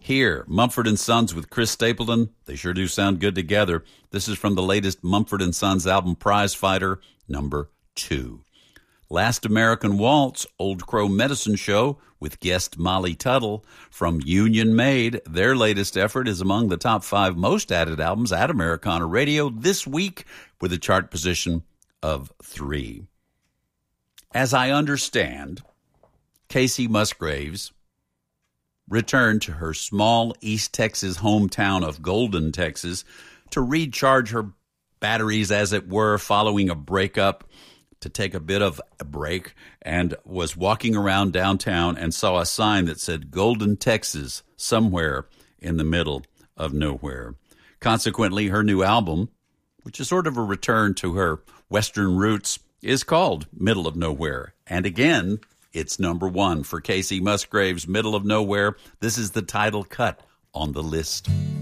Here, Mumford & Sons with Chris Stapleton. They sure do sound good together. This is from the latest Mumford & Sons album, Prize Fighter, number 2. Last American Waltz, Old Crow Medicine Show with guest Molly Tuttle from Union Made. Their latest effort is among the top 5 most added albums at Americana Radio this week with a chart position of 3. As I understand, Kacey Musgraves returned to her small East Texas hometown of Golden, Texas, to recharge her batteries, as it were, following a breakup, to take a bit of a break, and was walking around downtown and saw a sign that said Golden, Texas, somewhere in the middle of nowhere. Consequently, her new album, which is sort of a return to her Western roots, is called Middle of Nowhere. And again, it's number 1 for Kacey Musgraves' Middle of Nowhere. This is the title cut on the list.